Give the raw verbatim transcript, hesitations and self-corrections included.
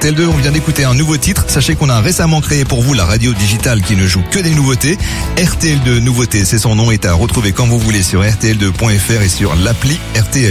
R T L deux, on vient d'écouter un nouveau titre. Sachez qu'on a récemment créé pour vous la radio digitale qui ne joue que des nouveautés. R T L deux Nouveautés, c'est son nom, est à retrouver quand vous voulez sur R T L deux point F R et sur l'appli R T L.